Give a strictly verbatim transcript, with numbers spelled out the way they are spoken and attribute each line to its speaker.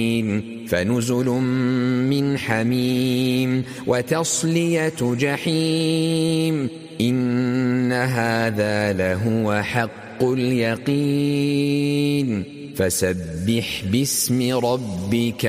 Speaker 1: فنزل من حميم وتصلية جحيم إن هذا لهو حق اليقين فسبح باسم ربك